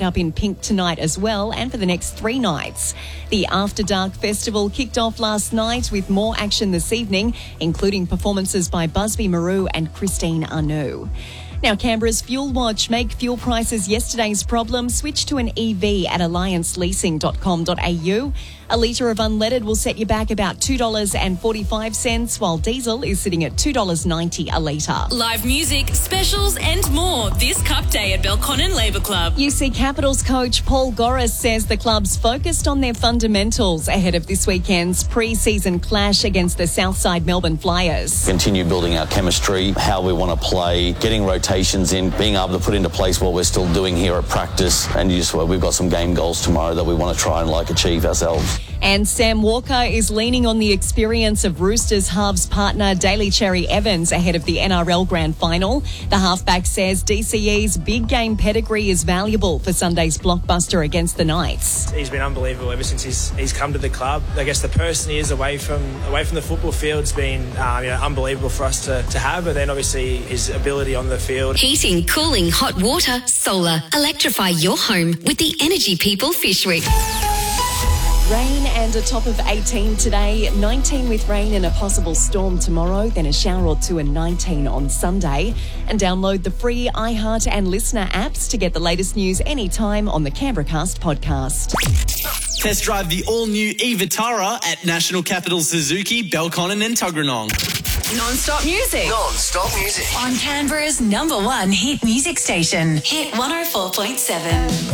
up in pink tonight as well, and for the next 3 nights. The After Dark Festival kicked off last night with more action this evening, including performances by Busby Maru and Christine Arnoux. Now, Canberra's Fuel Watch. Make fuel prices yesterday's problem. Switch to an EV at allianceleasing.com.au. A litre of unleaded will set you back about $2.45, while diesel is sitting at $2.90 a litre. Live music, specials and more this Cup Day at Belconnen Labour Club. UC Capitals coach Paul Goris says the club's focused on their fundamentals ahead of this weekend's pre-season clash against the Southside Melbourne Flyers. Continue building our chemistry, how we want to play, getting rotations in, being able to put into place what we're still doing here at practice, and we've got some game goals tomorrow that we want to try and achieve ourselves. And Sam Walker is leaning on the experience of Roosters halves partner Daly Cherry Evans ahead of the NRL Grand Final. The halfback says DCE's big game pedigree is valuable for Sunday's blockbuster against the Knights. He's been unbelievable ever since he's come to the club. I guess the person he is away from the football field's been unbelievable for us to have, but then obviously his ability on the field. Heating, cooling, hot water, solar. Electrify your home with the Energy People Fish Week. Rain and a top of 18 today, 19 with rain and a possible storm tomorrow, then a shower or two and 19 on Sunday. And download the free iHeart and Listener apps to get the latest news anytime on the CanberraCast podcast. Test drive the all-new e-Vitara at National Capital Suzuki, Belconnen and Tuggeranong. Non-stop music. Non-stop music. On Canberra's #1 hit music station, Hit 104.7.